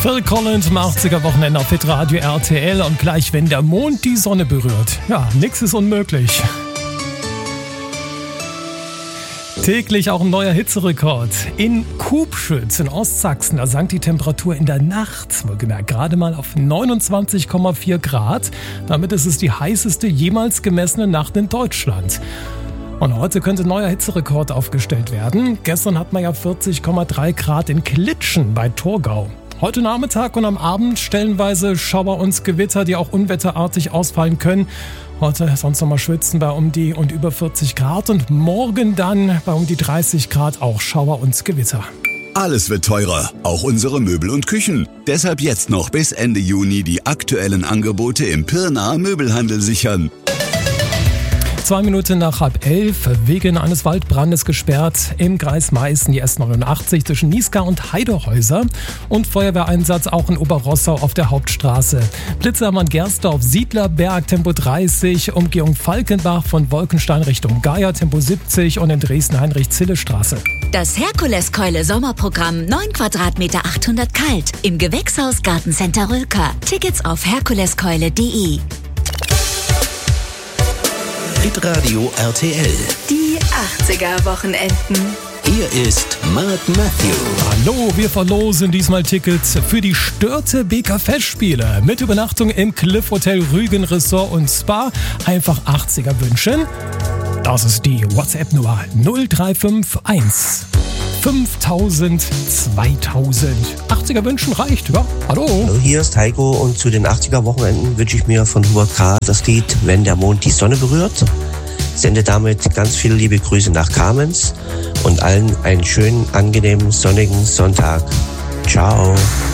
Phil Collins im 80er Wochenende auf Hitradio RTL und gleich, wenn der Mond die Sonne berührt. Ja, nix ist unmöglich. Täglich auch ein neuer Hitzerekord. In Kubschütz in Ostsachsen, da sank die Temperatur in der Nacht, wohlgemerkt gerade mal auf 29,4 Grad. Damit ist es die heißeste jemals gemessene Nacht in Deutschland. Und heute könnte ein neuer Hitzerekord aufgestellt werden. Gestern hat man ja 40,3 Grad in Klitschen bei Torgau. Heute Nachmittag und am Abend stellenweise Schauer und Gewitter, die auch unwetterartig ausfallen können. Heute sonst nochmal schwitzen bei um die und über 40 Grad und morgen dann bei um die 30 Grad auch Schauer und Gewitter. Alles wird teurer, auch unsere Möbel und Küchen. Deshalb jetzt noch bis Ende Juni die aktuellen Angebote im Pirnaer Möbelhandel sichern. 2 Minuten nach 10:30, wegen eines Waldbrandes gesperrt im Kreis Meißen, die S89 zwischen Niesgar und Heidehäuser und Feuerwehreinsatz auch in Oberrossau auf der Hauptstraße. Blitze am Gersdorf, Siedlerberg, Tempo 30, Umgehung Falkenbach von Wolkenstein Richtung Geier, Tempo 70 und in Dresden Heinrich-Zille-Straße. Das Herkuleskeule Sommerprogramm 9 Quadratmeter 800 kalt im Gewächshaus Gartencenter Rülker. Tickets auf herkuleskeule.de. Hitradio RTL. Die 80er Wochenenden. Hier ist Mark Matthew. Hallo, wir verlosen diesmal Tickets für die Störte BK Festspiele mit Übernachtung im Cliff Hotel Rügen Resort und Spa. Einfach 80er wünschen. Das ist die WhatsApp-Nummer 0351 5000 2000. 80er wünschen reicht, ja? Hallo. Hallo, hier ist Heiko und zu den 80er Wochenenden wünsche ich mir von Hubert K. das Lied Wenn der Mond die Sonne berührt. Sende damit ganz viele liebe Grüße nach Kamenz und allen einen schönen, angenehmen, sonnigen Sonntag. Ciao.